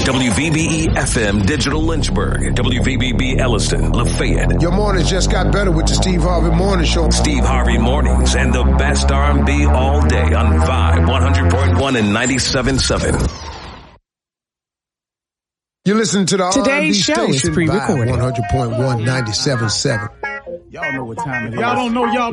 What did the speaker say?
WVBE-FM Digital Lynchburg, WVBB Elliston, Lafayette. Your mornings just got better with the Steve Harvey Morning Show. Steve Harvey Mornings and the best R&B all day on Vibe 100.1 and 97.7. You listen to the Today's R&B show station is pre-recorded. 100.1 97.7. Y'all know what time it is. Y'all don't know y'all